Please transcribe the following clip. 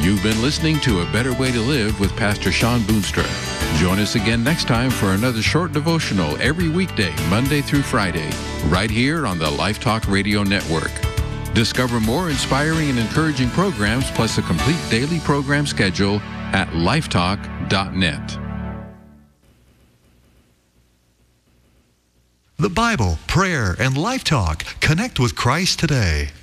You've been listening to A Better Way to Live with Pastor Sean Boonstra. Join us again next time for another short devotional every weekday, Monday through Friday, right here on the Life Talk Radio Network. Discover more inspiring and encouraging programs plus a complete daily program schedule at lifetalk.net. The Bible, prayer, and Life Talk. Connect with Christ today.